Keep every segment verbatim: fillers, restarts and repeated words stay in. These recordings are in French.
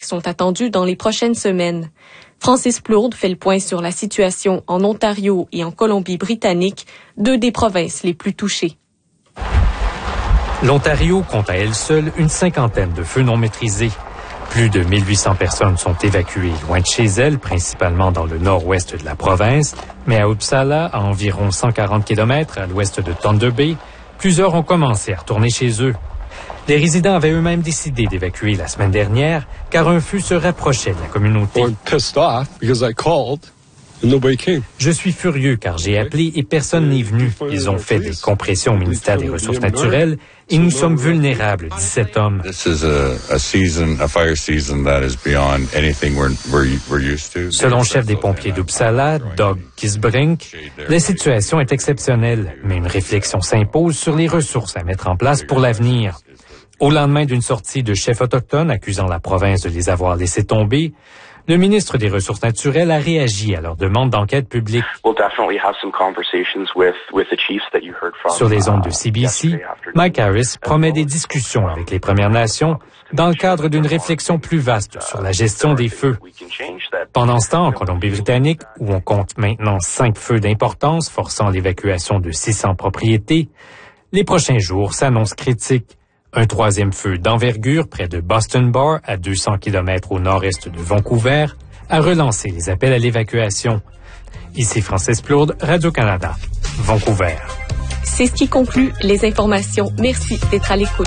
sont attendus dans les prochaines semaines. Francis Plourde fait le point sur la situation en Ontario et en Colombie-Britannique, deux des provinces les plus touchées. L'Ontario compte à elle seule une cinquantaine de feux non maîtrisés. Plus de mille huit cents personnes sont évacuées loin de chez elles, principalement dans le nord-ouest de la province, mais à Uppsala, à environ cent quarante kilomètres à l'ouest de Thunder Bay, plusieurs ont commencé à retourner chez eux. Les résidents avaient eux-mêmes décidé d'évacuer la semaine dernière, car un feu se rapprochait de la communauté. Je suis furieux car j'ai appelé et personne n'est venu. Ils ont fait des compressions au ministère des Ressources naturelles et nous sommes vulnérables, dit cet homme. Selon le chef des pompiers d'Uppsala, Doug Kisbrink, la situation est exceptionnelle, mais une réflexion s'impose sur les ressources à mettre en place pour l'avenir. Au lendemain d'une sortie de chefs autochtones accusant la province de les avoir laissés tomber, le ministre des Ressources naturelles a réagi à leur demande d'enquête publique. Sur les ondes de C B C, Mike Harris promet des discussions avec les Premières Nations dans le cadre d'une réflexion plus vaste sur la gestion des feux. Pendant ce temps, en Colombie-Britannique, où on compte maintenant cinq feux d'importance forçant l'évacuation de six cents propriétés, les prochains jours s'annoncent critiques. Un troisième feu d'envergure près de Boston Bar, à deux cents kilomètres au nord-est de Vancouver, a relancé les appels à l'évacuation. Ici Francis Plourde, Radio-Canada, Vancouver. C'est ce qui conclut les informations. Merci d'être à l'écoute.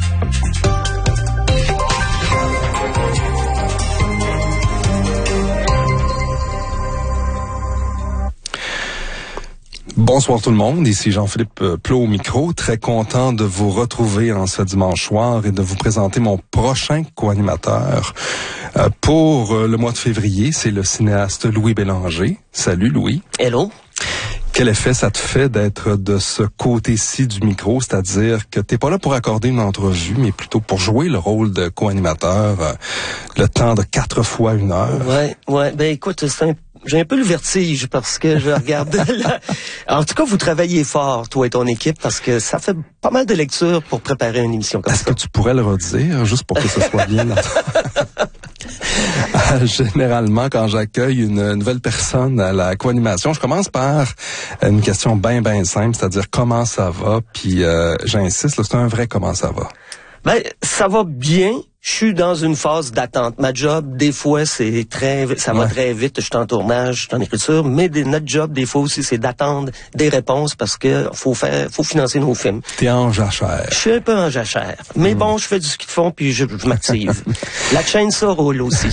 Bonsoir tout le monde, ici Jean-Philippe Plot au micro, très content de vous retrouver en ce dimanche soir et de vous présenter mon prochain co-animateur euh, pour le mois de février, c'est le cinéaste Louis Bélanger. Salut Louis. Hello. Quel effet ça te fait d'être de ce côté-ci du micro, c'est-à-dire que t'es pas là pour accorder une entrevue, mais plutôt pour jouer le rôle de co-animateur, euh, le temps de quatre fois une heure. Ouais, ouais, ben écoute, c'est un J'ai un peu le vertige parce que je regarde la... En tout cas, vous travaillez fort, toi et ton équipe, parce que ça fait pas mal de lectures pour préparer une émission comme Est-ce ça. Est-ce que tu pourrais le redire, juste pour que ce soit bien Généralement, quand j'accueille une nouvelle personne à la co-animation, je commence par une question bien, bien simple, c'est-à-dire comment ça va, puis euh, j'insiste, là, c'est un vrai comment ça va. Ben, ça va bien. Je suis dans une phase d'attente. Ma job, des fois, c'est très, ça va ouais. très vite. Je suis en tournage, je suis en écriture, mais des, notre job, des fois aussi, c'est d'attendre des réponses parce que faut faire, faut financer nos films. T'es en jachère. Je suis un peu en jachère. Mais mmh. bon, je fais du ski de fond puis je, je m'active. La chaîne, ça roule aussi.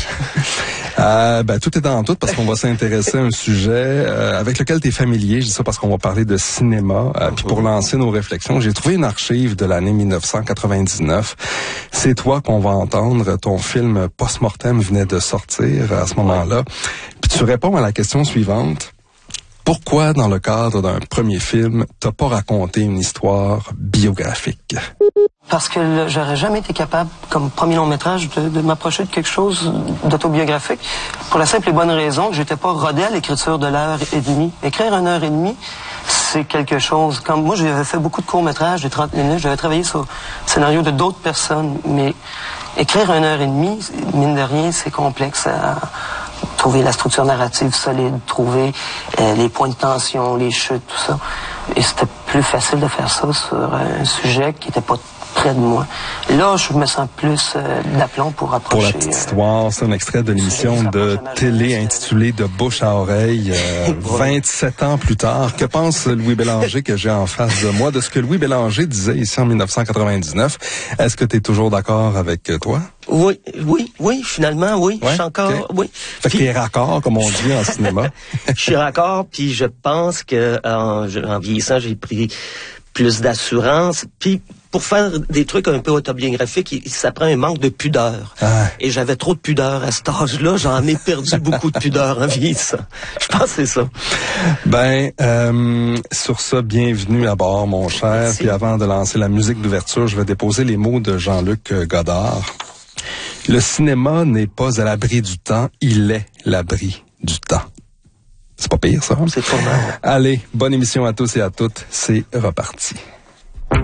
Euh, ben, tout est dans tout parce qu'on va s'intéresser à un sujet euh, avec lequel tu es familier. Je dis ça parce qu'on va parler de cinéma. Euh, puis pour lancer nos réflexions, j'ai trouvé une archive de l'année dix-neuf cent quatre-vingt-dix-neuf. C'est toi qu'on va entendre. Ton film Post-Mortem venait de sortir à ce moment-là. Puis tu réponds à la question suivante. Pourquoi, dans le cadre d'un premier film, t'as pas raconté une histoire biographique? Parce que là, j'aurais jamais été capable, comme premier long métrage, de, de m'approcher de quelque chose d'autobiographique. Pour la simple et bonne raison que j'étais pas rodé à l'écriture de l'heure et demie. Écrire une heure et demie, c'est quelque chose. Comme moi, j'avais fait beaucoup de courts métrages de trente minutes. J'avais travaillé sur le scénario de d'autres personnes, mais écrire une heure et demie, mine de rien, c'est complexe à trouver la structure narrative solide, trouver euh, les points de tension, les chutes, tout ça. Et c'était plus facile de faire ça sur un sujet qui n'était pas près de moi. Là, je me sens plus euh, d'aplomb pour approcher. Pour la petite histoire, c'est un extrait de l'émission de télé intitulée De bouche à oreille, euh, vingt-sept ans plus tard. Que pense Louis Bélanger que j'ai en face de moi de ce que Louis Bélanger disait ici en dix-neuf cent quatre-vingt-dix-neuf? Est-ce que tu es toujours d'accord avec toi? Oui, oui, oui, finalement, oui. Ouais, je suis encore, okay. oui. Fait que t'es raccord, comme on dit en cinéma. Je suis raccord, puis je pense que en, en vieillissant, j'ai pris plus d'assurance, puis pour faire des trucs un peu autobiographiques, ça prend un manque de pudeur. Ah. Et j'avais trop de pudeur à cet âge-là. J'en ai perdu beaucoup de pudeur en vieillissant. Je pense que c'est ça. Ben, euh, sur ça, bienvenue à bord, mon cher. Merci. Puis avant de lancer la musique d'ouverture, je vais déposer les mots de Jean-Luc Godard. Le cinéma n'est pas à l'abri du temps, il est l'abri du temps. C'est pas pire, ça? C'est trop mal. Allez, bonne émission à tous et à toutes. C'est reparti.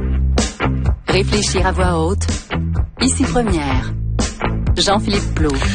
Réfléchir à voix haute. Ici Première. Jean-Philippe Plot.